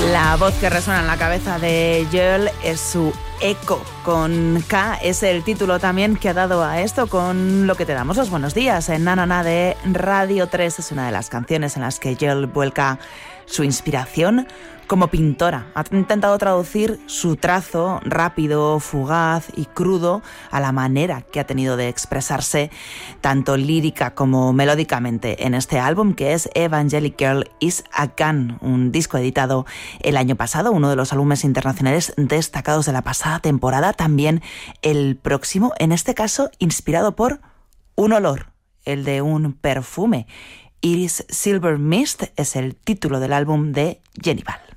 La voz que resuena en la cabeza de Joel es su eco. Con K es el título también que ha dado a esto, con lo que te damos los buenos días. En Na Na Na de Radio 3 es una de las canciones en las que Joel vuelca su inspiración como pintora. Ha intentado traducir su trazo rápido, fugaz y crudo a la manera que ha tenido de expresarse tanto lírica como melódicamente en este álbum, que es Evangelic Girl is a Gun, un disco editado el año pasado, uno de los álbumes internacionales destacados de la pasada temporada. También el próximo, en este caso inspirado por un olor, el de un perfume. Iris Silver Mist es el título del álbum de Jenny Ball.